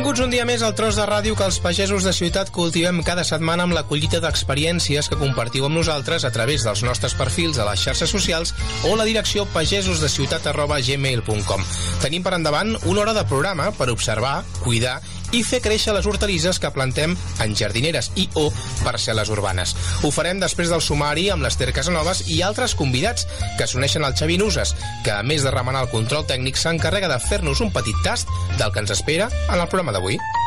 Benvinguts un dia més al tros de ràdio que els pagesos de ciutat cultivem cada setmana amb la collita d'experiències que compartiu amb nosaltres a través dels nostres perfils a les xarxes socials o la direcció pagesosdeciutat@gmail.com. Tenim per endavant una hora de programa per observar, cuidar i fer créixer les hortalisses que plantem en jardineres i o parcel·les urbanes. Ho farem després del sumari amb l'Ester Casanovas i altres convidats que s'uneixen al Xavi Nuses, que a més de remenar el control tècnic s'encarrega de fer-nos un petit tast del que ens espera en el programa d'avui.